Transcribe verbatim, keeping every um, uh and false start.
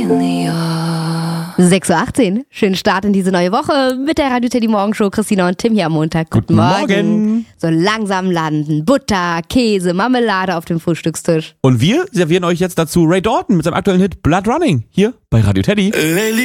sechs Uhr achtzehn. Schönen Start in diese neue Woche mit der Radio Teddy Morgenshow. Christina und Tim hier am Montag. Guten, Guten Morgen. Morgen. So langsam landen. Butter, Käse, Marmelade auf dem Frühstückstisch. Und wir servieren euch jetzt dazu Ray Dalton mit seinem aktuellen Hit Blood Running. Hier bei Radio Teddy.